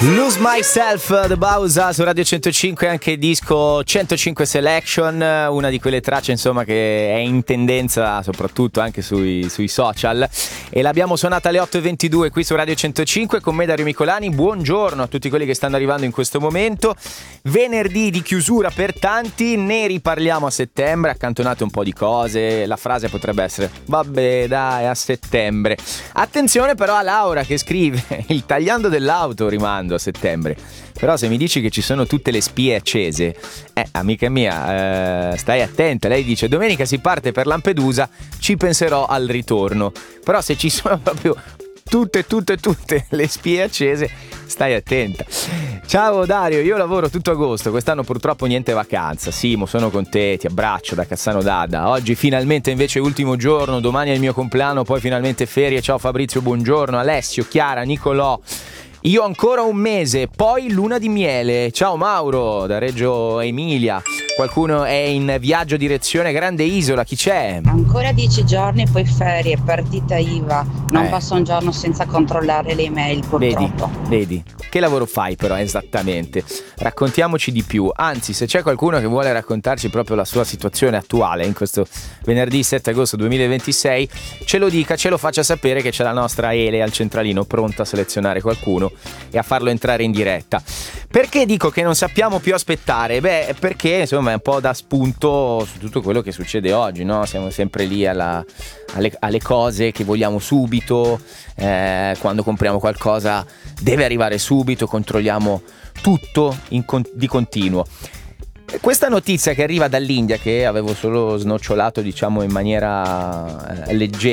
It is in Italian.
Lose Myself, The Bausa su Radio 105, anche disco 105 Selection, una di quelle tracce insomma che è in tendenza soprattutto anche sui social, e l'abbiamo suonata alle 8:22 qui su Radio 105 con me Dario Micolani. Buongiorno a tutti quelli che stanno arrivando in questo momento, venerdì di chiusura per tanti, ne riparliamo a settembre, accantonate un po' di cose, la frase potrebbe essere vabbè dai a settembre. Attenzione però a Laura che scrive il tagliando dell'auto rimando a settembre, però se mi dici che ci sono tutte le spie accese, amica mia, stai attenta. Lei dice domenica si parte per Lampedusa, ci penserò al ritorno, però se ci sono proprio tutte le spie accese, stai attenta. Ciao Dario, io lavoro tutto agosto, quest'anno purtroppo niente vacanza. Simo, sono con te, ti abbraccio da Cassano d'Adda. Oggi finalmente invece ultimo giorno, domani è il mio compleanno, poi finalmente ferie. Ciao Fabrizio, buongiorno. Alessio, Chiara, Nicolò. Io ancora un mese, poi luna di miele. Ciao Mauro da Reggio Emilia. Qualcuno è in viaggio direzione Grande Isola, chi c'è? Ancora 10 giorni, poi ferie, partita IVA. Non passa un giorno senza controllare le email, purtroppo. Vedi. Che lavoro fai però esattamente? Raccontiamoci di più. Anzi, se c'è qualcuno che vuole raccontarci proprio la sua situazione attuale in questo venerdì 7 agosto 2026, ce lo dica, ce lo faccia sapere, che c'è la nostra Ele al centralino pronta a selezionare qualcuno e a farlo entrare in diretta. Perché dico che non sappiamo più aspettare? Beh, perché insomma è un po' da spunto su tutto quello che succede oggi, no? Siamo sempre lì alle cose che vogliamo subito, quando compriamo qualcosa deve arrivare subito, controlliamo tutto di continuo. Questa notizia che arriva dall'India, che avevo solo snocciolato diciamo in maniera leggera,